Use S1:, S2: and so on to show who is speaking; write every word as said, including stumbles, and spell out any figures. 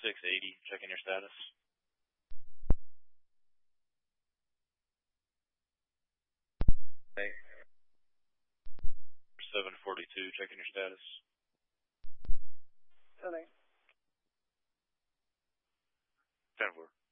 S1: six eighty, checking your status.
S2: Hey.
S1: seven forty-two, checking your status.
S3: ten eight.
S1: ten four.